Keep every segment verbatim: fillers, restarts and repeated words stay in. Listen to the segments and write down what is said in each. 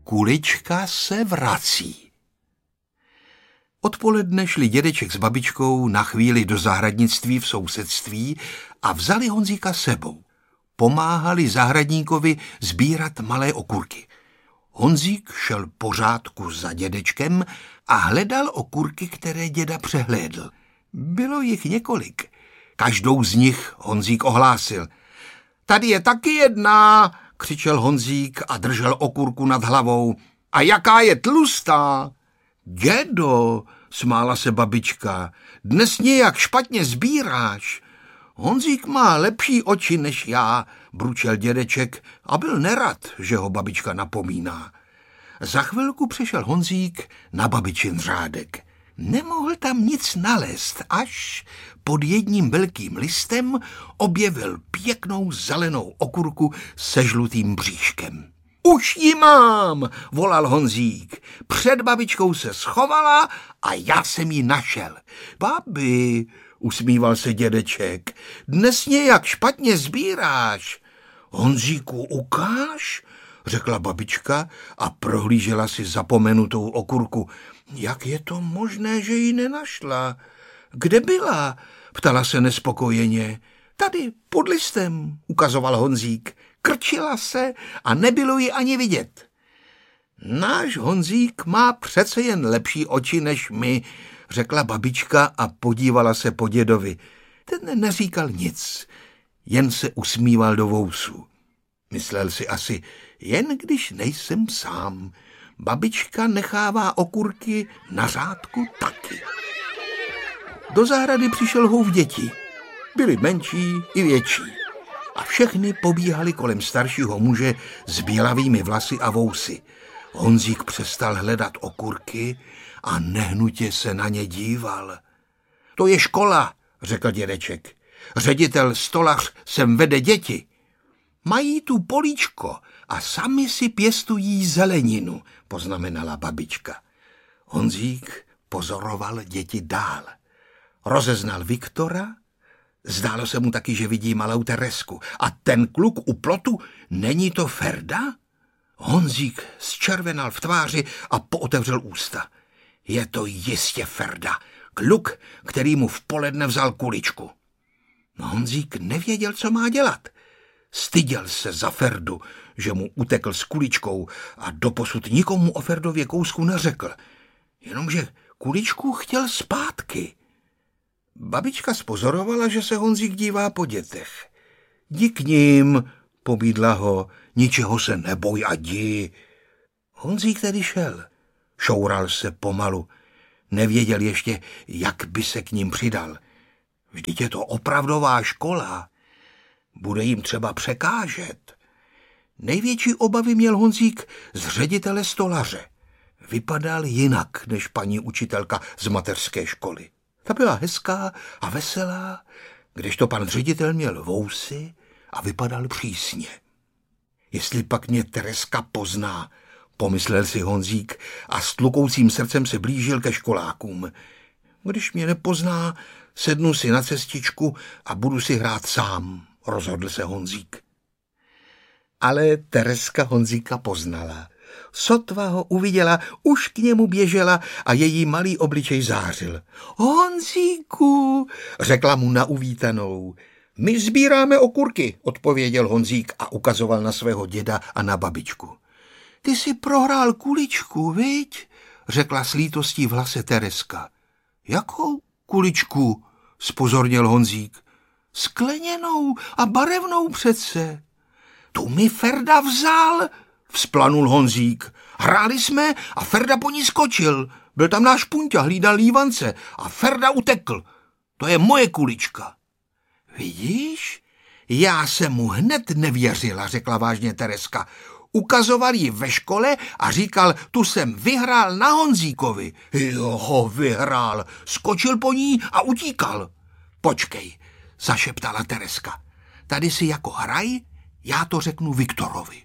Kulička se vrací. Odpoledne šli dědeček s babičkou na chvíli do zahradnictví v sousedství a vzali Honzíka sebou. Pomáhali zahradníkovi sbírat malé okurky. Honzík šel pořádku za dědečkem a hledal okurky, které děda přehlédl. Bylo jich několik. Každou z nich Honzík ohlásil. Tady je taky jedna, křičel Honzík a držel okurku nad hlavou. A jaká je tlustá? Dědo, smála se babička, dnes nějak špatně sbíráš. Honzík má lepší oči než já, bručel dědeček a byl nerad, že ho babička napomíná. Za chvilku přišel Honzík na babičin řádek. Nemohl tam nic nalézt, až pod jedním velkým listem objevil pěknou zelenou okurku se žlutým bříškem. Už ji mám, volal Honzík. Před babičkou se schovala a já jsem ji našel. Babi, usmíval se dědeček, dnes nějak špatně sbíráš. Honzíku, ukáž, řekla babička a prohlížela si zapomenutou okurku. Jak je to možné, že ji nenašla? Kde byla? Ptala se nespokojeně. Tady, pod listem, ukazoval Honzík. Krčila se a nebylo ji ani vidět. Náš Honzík má přece jen lepší oči než my, řekla babička a podívala se po dědovi. Ten neříkal nic, jen se usmíval do vousů. Myslel si asi, jen když nejsem sám. Babička nechává okurky na řádku taky. Do zahrady přišel hův dětí. Byli menší i větší. A všechny pobíhali kolem staršího muže s bělavými vlasy a vousy. Honzík přestal hledat okurky a nehnutě se na ně díval. To je škola, řekl dědeček. Ředitel Stolař sem vede děti. Mají tu políčko a sami si pěstují zeleninu, poznamenala babička. Honzík pozoroval děti dál. Rozeznal Viktora, zdálo se mu taky, že vidí malou Teresku. A ten kluk u plotu, není to Ferda? Honzík zčervenal v tváři a pootevřel ústa. Je to jistě Ferda, kluk, který mu v poledne vzal kuličku. Honzík nevěděl, co má dělat. Styděl se za Ferdu, že mu utekl s kuličkou a doposud nikomu o Ferdově kousku neřekl. Jenomže kuličku chtěl zpátky. Babička spozorovala, že se Honzík dívá po dětech. Jdi k ním, pobídla ho, ničeho se neboj a jdi. Honzík tedy šel. Šoural se pomalu. Nevěděl ještě, jak by se k ním přidal. Vždyť je to opravdová škola. Bude jim třeba překážet. Největší obavy měl Honzík z ředitele Stolaře. Vypadal jinak než paní učitelka z mateřské školy. Ta byla hezká a veselá, kdežto pan ředitel měl vousy a vypadal přísně. Jestli pak mě Tereska pozná, pomyslel si Honzík a s tlukoucím srdcem se blížil ke školákům. Když mě nepozná, sednu si na cestičku a budu si hrát sám, rozhodl se Honzík. Ale Tereska Honzíka poznala. Sotva ho uviděla, už k němu běžela a její malý obličej zářil. Honzíku, řekla mu na uvítanou. My sbíráme okurky, odpověděl Honzík a ukazoval na svého děda a na babičku. Ty jsi prohrál kuličku, viď? Řekla s lítostí v hlase Tereska. Jakou kuličku? Zpozornil Honzík. Skleněnou a barevnou přece. Tu mi Ferda vzal, vzplanul Honzík. Hráli jsme a Ferda po ní skočil. Byl tam náš Punťa, hlídal lívance a Ferda utekl. To je moje kulička. Vidíš? Já jsem mu hned nevěřila, řekla vážně Tereska. Ukazoval ji ve škole a říkal, tu jsem vyhrál na Honzíkovi. Jo, vyhrál. Skočil po ní a utíkal. Počkej, zašeptala Tereska. Tady si jako hraj, já to řeknu Viktorovi.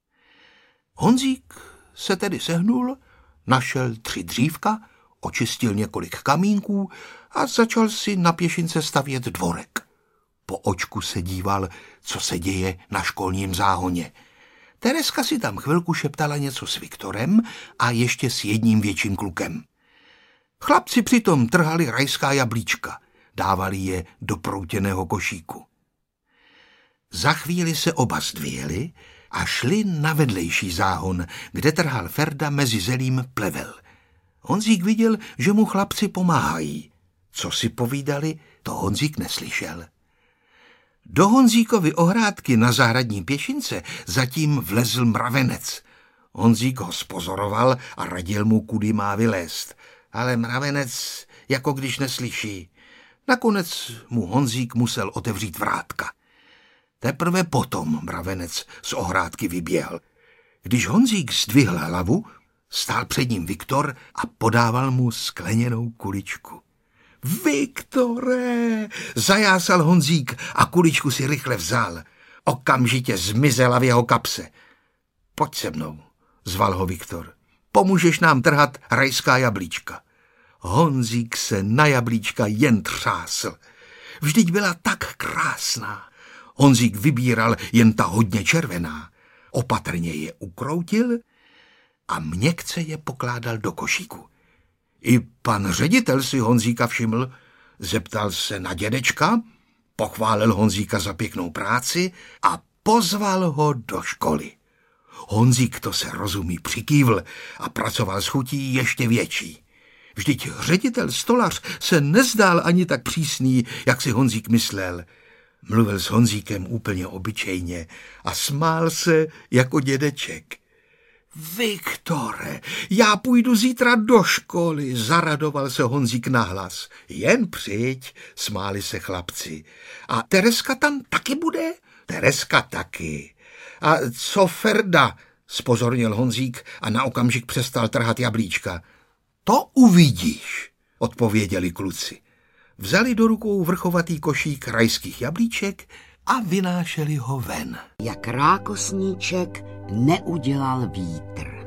Honzík se tedy sehnul, našel tři dřívka, očistil několik kamínků a začal si na pěšince stavět dvorek. Po očku se díval, co se děje na školním záhoně. Tereska si tam chvilku šeptala něco s Viktorem a ještě s jedním větším klukem. Chlapci přitom trhali rajská jablíčka, dávali je do proutěného košíku. Za chvíli se oba zdvihli a šli na vedlejší záhon, kde trhal Ferda mezi zelím plevel. Honzík viděl, že mu chlapci pomáhají. Co si povídali, to Honzík neslyšel. Do Honzíkovy ohrádky na zahradní pěšince zatím vlezl mravenec. Honzík ho spozoroval a radil mu, kudy má vylézt. Ale mravenec jako když neslyší. Nakonec mu Honzík musel otevřít vrátka. Teprve potom mravenec z ohrádky vyběhl. Když Honzík zdvihl hlavu, stál před ním Viktor a podával mu skleněnou kuličku. Viktore, zajásal Honzík a kuličku si rychle vzal. Okamžitě zmizela v jeho kapse. Pojď se mnou, zval ho Viktor. Pomůžeš nám trhat rajská jablíčka. Honzík se na jablíčka jen třásl. Vždyť byla tak krásná. Honzík vybíral jen ta hodně červená. Opatrně je ukroutil a měkce je pokládal do košíku. I pan ředitel si Honzíka všiml, zeptal se na dědečka, pochválil Honzíka za pěknou práci a pozval ho do školy. Honzík, to se rozumí, přikývl a pracoval s chutí ještě větší. Vždyť ředitel stolař se nezdál ani tak přísný, jak si Honzík myslel. Mluvil s Honzíkem úplně obyčejně a smál se jako dědeček. Viktore, já půjdu zítra do školy, zaradoval se Honzík nahlas. Jen přijď, smáli se chlapci. A Tereska tam taky bude? Tereska taky. A co Ferda? Spozornil Honzík a na okamžik přestal trhat jablíčka. To uvidíš, odpověděli kluci. Vzali do rukou vrchovatý košík rajských jablíček a vynášeli ho ven. Jak rákosníček neudělal vítr.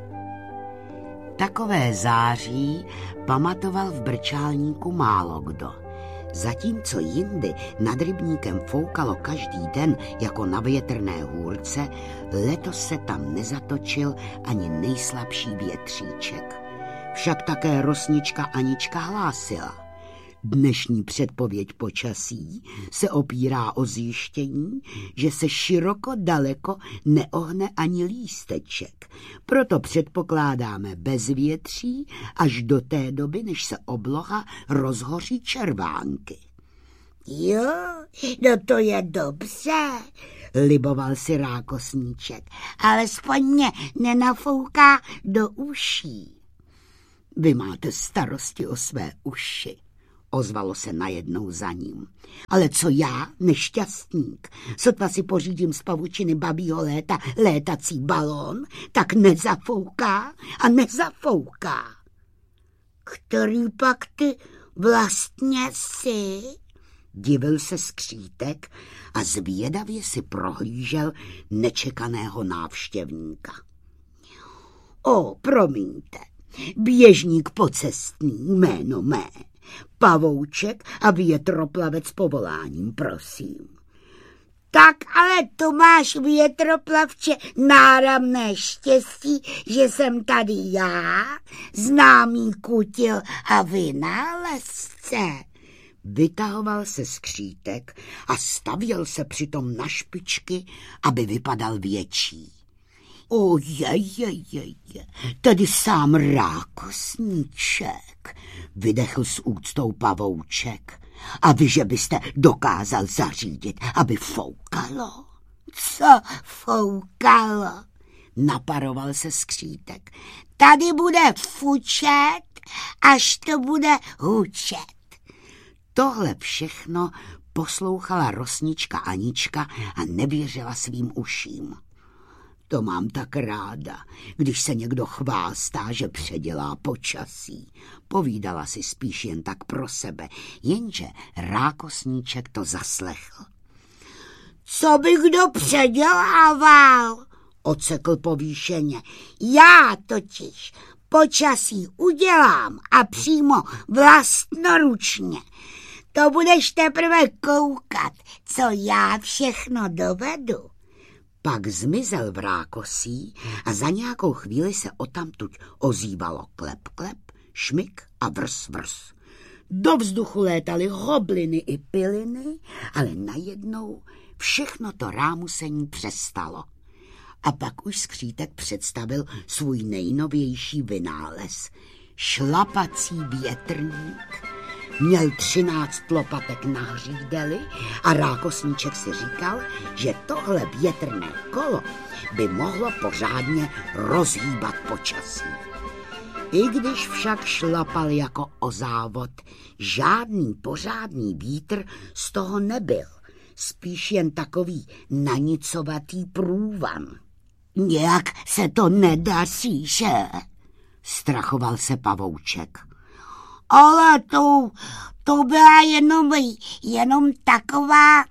Takové září pamatoval v Brčálníku málo kdo. Zatímco jindy nad rybníkem foukalo každý den jako na větrné hůrce, letos se tam nezatočil ani nejslabší větříček. Však také rosnička Anička hlásila. Dnešní předpověď počasí se opírá o zjištění, že se široko daleko neohne ani lísteček. Proto předpokládáme bezvětří až do té doby, než se obloha rozhoří červánky. Jo, no to je dobře, liboval si rákosníček. Alespoň mě nenafouká do uší. Vy máte starosti o své uši, ozvalo se najednou za ním. Ale co já, nešťastník, sotva si pořídím z pavučiny babího léta létací balón, tak nezafouká a nezafouká. Který pak ty vlastně jsi? Divil se Skřítek a zvědavě si prohlížel nečekaného návštěvníka. O, promiňte, běžník pocestný, jméno mé, pavouček a větroplavec povoláním, prosím. Tak ale tu máš, větroplavče, náramné štěstí, že jsem tady já, známý kutil a vynálezce. Vytahoval se Skřítek a stavěl se přitom na špičky, aby vypadal větší. O je, je, je, je, tedy sám rákosníček, vydechl s úctou pavouček. A vy, že byste dokázal zařídit, aby foukalo? Co foukalo? Naparoval se Skřítek. Tady bude fučet, až to bude hučet. Tohle všechno poslouchala rosnička Anička a nevěřila svým uším. To mám tak ráda, když se někdo chvástá, že předělá počasí. Povídala si spíš jen tak pro sebe, jenže rákosníček to zaslechl. Co by kdo předělával? Ocekl povýšeně. Já totiž počasí udělám a přímo vlastnoručně. To budeš teprve koukat, co já všechno dovedu. Pak zmizel v rákosí a za nějakou chvíli se odtamtud ozývalo klep, klep, šmik a vrs, vrs. Do vzduchu létaly hobliny i piliny, ale najednou všechno to rámusení přestalo. A pak už Skřítek představil svůj nejnovější vynález. Šlapací větrník. Měl třináct lopatek na hřídeli a rákosníček si říkal, že tohle větrné kolo by mohlo pořádně rozhýbat počasí. I když však šlapal jako o závod, žádný pořádný vítr z toho nebyl, spíš jen takový nanicovatý průvan. Nějak se to nedaří, že? Strachoval se pavouček. Ale to, to byla jenom, jenom taková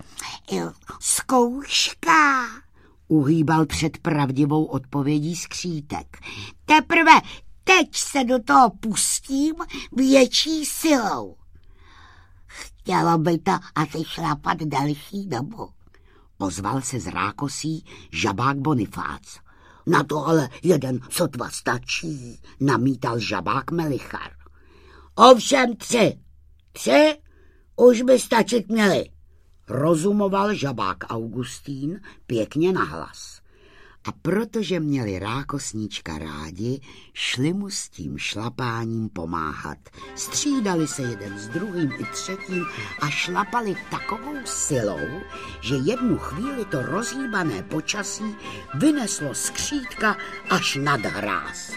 zkouška. Uhýbal před pravdivou odpovědí Skřítek. Teprve teď se do toho pustím větší silou. Chtělo by to asi šlapat další dobu. Ozval se z rákosí žabák Bonifác. Na to ale jeden sotva stačí, namítal žabák Melichar. Ovšem tři. Tři už by stačit měli, rozumoval žabák Augustín pěkně nahlas. A protože měli rákosníčka rádi, šli mu s tím šlapáním pomáhat. Střídali se jeden s druhým i třetím a šlapali takovou silou, že jednu chvíli to rozhýbané počasí vyneslo Skřítka až nad hráz.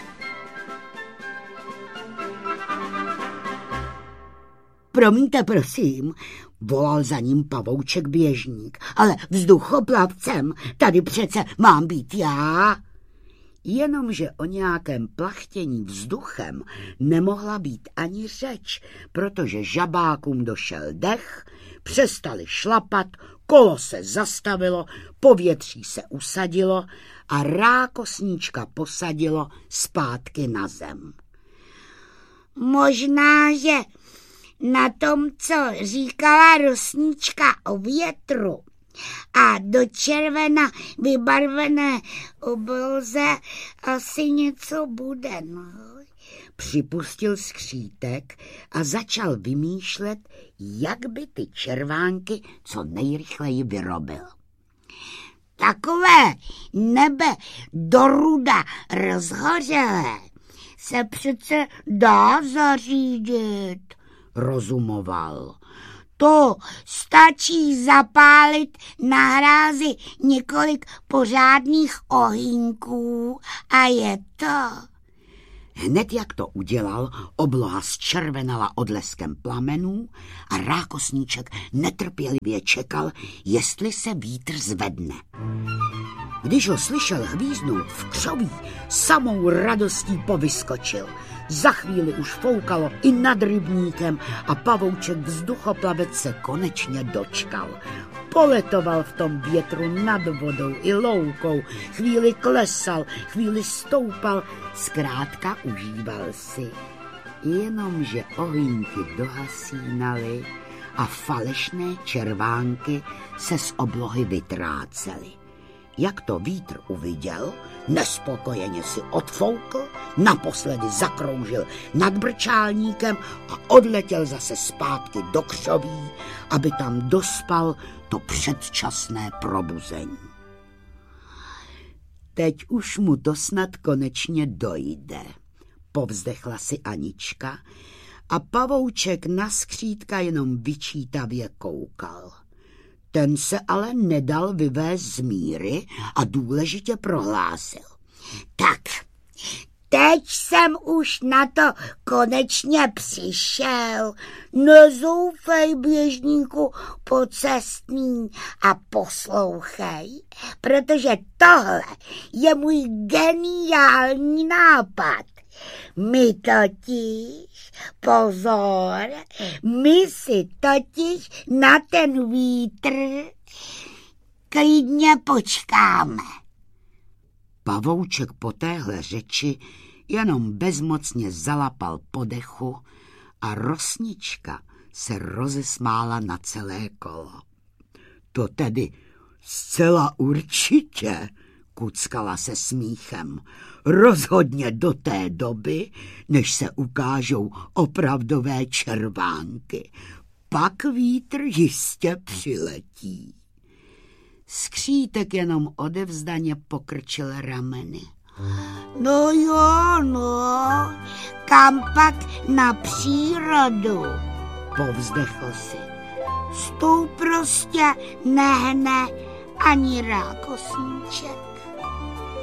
Promiňte, prosím, volal za ním pavouček běžník, ale vzduchoplavcem tady přece mám být já. Jenomže o nějakém plachtění vzduchem nemohla být ani řeč, protože žabákům došel dech, přestali šlapat, kolo se zastavilo, povětří se usadilo a rákosníčka posadilo zpátky na zem. Možná, že na tom, co říkala Rosnička o větru a do červena vybarvené obloze asi něco bude, no. Připustil Skřítek a začal vymýšlet, jak by ty červánky co nejrychleji vyrobil. Takové nebe do ruda rozhořelé se přece dá zařídit, rozumoval. To stačí zapálit na hrázi několik pořádných ohýnků a je to. Hned jak to udělal, obloha zčervenala odleskem plamenů a rákosníček netrpělivě čekal, jestli se vítr zvedne. Když ho slyšel hvíznout v křoví, samou radostí povyskočil. Za chvíli už foukalo i nad rybníkem a pavouček vzduchoplavec se konečně dočkal. Poletoval v tom větru nad vodou i loukou, chvíli klesal, chvíli stoupal, zkrátka užíval si. Jenomže ohýnky dohasínaly a falešné červánky se z oblohy vytrácely. Jak to vítr uviděl, nespokojeně si odfoukl, naposledy zakroužil nad brčálníkem a odletěl zase zpátky do křoví, aby tam dospal to předčasné probuzení. Teď už mu to snad konečně dojde, povzdechla si Anička a pavouček na Skřítka jenom vyčítavě koukal. Ten se ale nedal vyvést z míry a důležitě prohlásil. Tak, teď jsem už na to konečně přišel. Nezoufej, běžníku pocestný, a poslouchej, protože tohle je můj geniální nápad. My totiž, pozor, my si totiž na ten vítr klidně počkáme. Pavouček po téhle řeči jenom bezmocně zalapal po dechu a Rosnička se rozesmála na celé kolo. To tedy Zcela určitě, kuckala se smíchem. Rozhodně do té doby, než se ukážou opravdové červánky. Pak vítr jistě přiletí. Skřítek jenom odevzdaně pokrčil rameny. No jo, no, kam pak na přírodu, povzdechl si. S tou prostě nehne ani rákosníček.